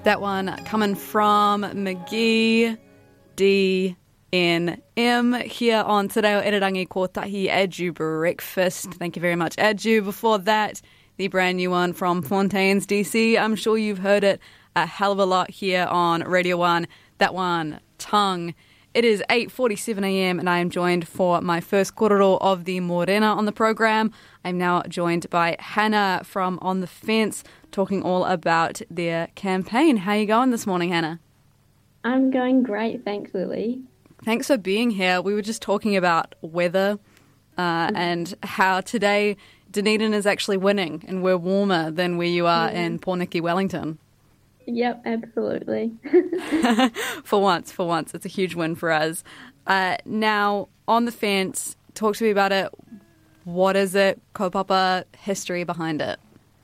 That one coming from McGee DNM here on Te Reo Irirangi Kotahi Edu Breakfast. Thank you very much, Edu. Before that, the brand new one from Fontaines DC. I'm sure you've heard it a hell of a lot here on Radio 1. That one, Tongue. It is 8:47 a.m. and I am joined for my first korero of the Morena on the program. I'm now joined by Hannah from On the Fence, talking all about their campaign. How are you going this morning, Hannah? I'm going great, thanks, Lily. Thanks for being here. We were just talking about weather and how today Dunedin is actually winning and we're warmer than where you are in Pornicki, Wellington. Yep, absolutely. For once. It's a huge win for us. Now, On the Fence, talk to me about it. What is it? Kaupapa, history behind it.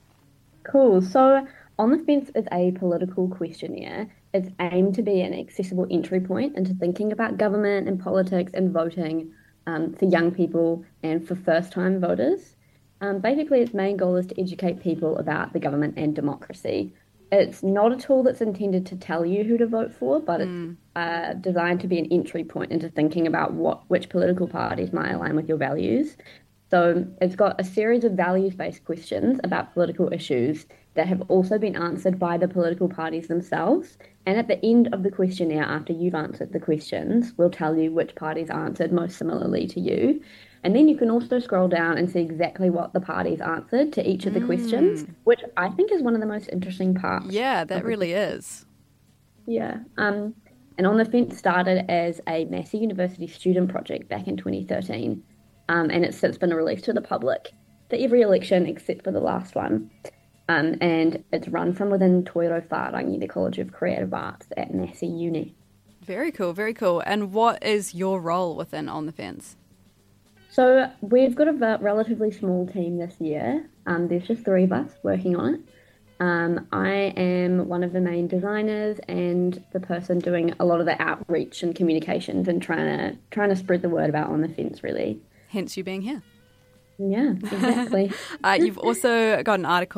Cool. So, On the Fence is a political questionnaire. It's aimed to be an accessible entry point into thinking about government and politics and voting for young people and for first-time voters. Basically, its main goal is to educate people about the government and democracy. It's not a tool that's intended to tell you who to vote for, but it's designed to be an entry point into thinking about which political parties might align with your values. So it's got a series of values-based questions about political issues that have also been answered by the political parties themselves. And at the end of the questionnaire, after you've answered the questions, we'll tell you which parties answered most similarly to you. And then you can also scroll down and see exactly what the parties answered to each of the questions, which I think is one of the most interesting parts. Yeah, that really is. Yeah. And On the Fence started as a Massey University student project back in 2013. And it's since been released to the public for every election except for the last one. And it's run from within Toiro Whārangi, the College of Creative Arts at Massey Uni. Very cool, very cool. And what is your role within On the Fence? So we've got a relatively small team this year. There's just 3 of us working on it. I am one of the main designers and the person doing a lot of the outreach and communications and trying to spread the word about On the Fence, really. Hence you being here. Yeah, exactly. You've also got an article